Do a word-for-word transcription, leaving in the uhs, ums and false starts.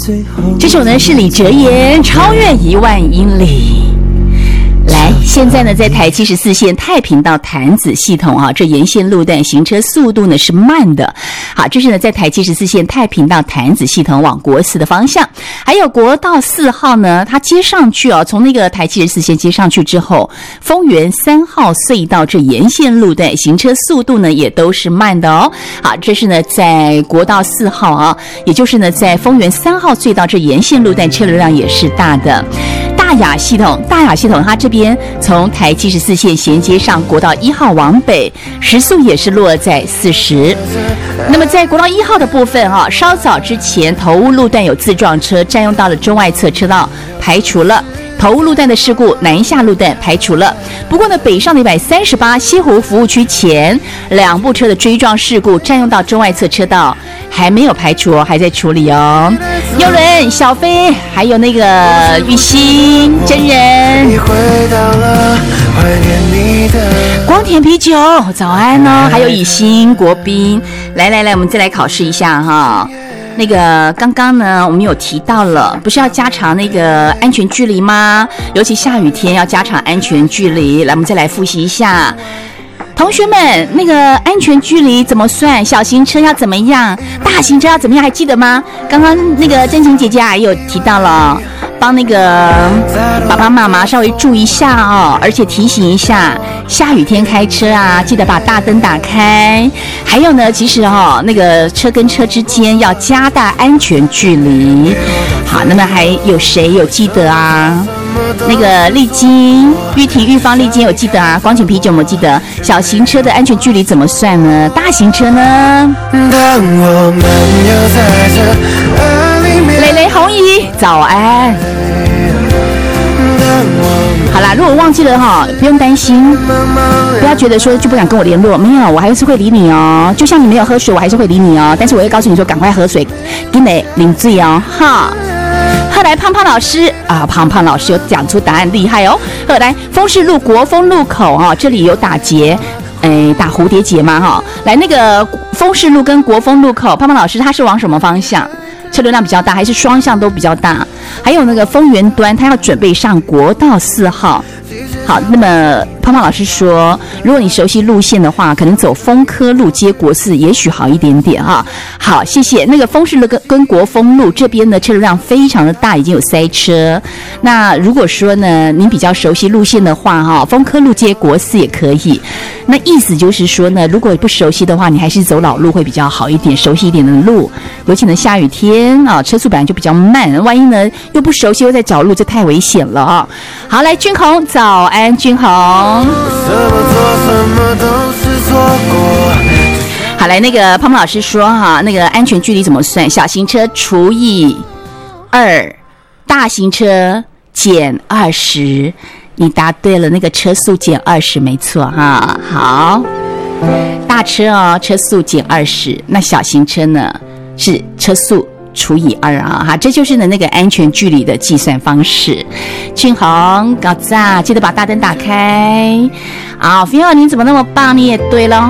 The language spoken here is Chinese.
这首呢是李哲言超越一万英里。来，现在呢，在台七十四线太平到潭子系统啊，这沿线路段行车速度呢是慢的。好，这是呢在台七十四线太平到潭子系统往国四的方向，还有国道四号呢，它接上去哦，从那个台七十四线接上去之后，丰原三号隧道这沿线路段行车速度呢也都是慢的哦。好，这是呢在国道四号啊，也就是呢在丰原三号隧道这沿线路段车流量也是大的。大雅系统，大雅系统它这边从台七十四线衔接上国道一号往北，时速也是落在四十。那么在国道一号的部分啊，稍早之前头屋路段有自撞车占用到了中外侧车道，排除了。头屋路段的事故，南下路段排除了。不过呢，北上的一百三十八西湖服务区前两部车的追撞事故占用到中外侧车道，还没有排除哦，还在处理哦。佑伦、小飞，还有那个玉兴、真人、光田啤酒，早安哦，还有以兴、国宾，来来来，我们再来考试一下哈。那个刚刚呢，我们有提到了，不是要加长那个安全距离吗？尤其下雨天要加长安全距离。来，我们再来复习一下，同学们，那个安全距离怎么算？小型车要怎么样？大型车要怎么样？还记得吗？刚刚那个真情姐姐也有提到了。帮那个爸爸妈妈稍微注意一下哦，而且提醒一下，下雨天开车啊，记得把大灯打开。还有呢，其实哦，那个车跟车之间要加大安全距离。好，那么还有谁有记得啊？那个丽晶、玉婷、玉芳、丽晶有记得啊？光景啤酒有没有记得？小型车的安全距离怎么算呢？大型车呢？蕾蕾、红姨，早安。好啦，如果忘记了哈，不用担心，不要觉得说就不敢跟我联络，没有，我还是会理你哦。就像你没有喝水，我还是会理你哦。但是我会告诉你说，赶快喝水，给你领醉哦，哈。后来胖胖老师啊，胖胖老师有讲出答案，厉害哦。后来丰市路国风路口啊，这里有打结。哎，打蝴蝶结嘛哈，来那个丰市路跟国风路口，胖胖老师他是往什么方向？车流量比较大，还是双向都比较大？还有那个丰原端，他要准备上国道四号。好，那么胖胖老师说，如果你熟悉路线的话，可能走丰科路接国四也许好一点点哈。好，谢谢。那个丰市路跟跟国风路这边的车流量非常的大，已经有塞车。那如果说呢，您比较熟悉路线的话哈，丰科路接国四也可以。那意思就是说呢，如果不熟悉的话，你还是走老路会比较好一点，熟悉一点的路。尤其呢下雨天啊，车速本来就比较慢，万一呢又不熟悉又在找路，这太危险了啊。好，来君红，早安君红。好，来那个胖胖老师说哈，那个安全距离怎么算？小型车除以二，大型车减二十。你答对了，那个车速减二十，没错哈。好，大车哦，车速减二十，那小型车呢是车速除以二啊，哈，这就是呢那个安全距离的计算方式。俊宏，搞砸，记得把大灯打开。啊，菲奥，你怎么那么棒？你也对了